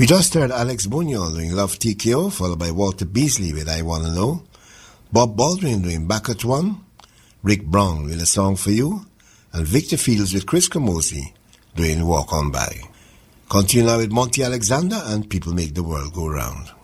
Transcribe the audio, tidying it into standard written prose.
We just heard Alex Buñuel doing Love TKO, followed by Walter Beasley with I Wanna Know, Bob Baldwin doing Back at One, Rick Brown with A Song for You, and Victor Fields with Chris Camozzi doing Walk On By. Continue now with Monty Alexander and People Make the World Go Round.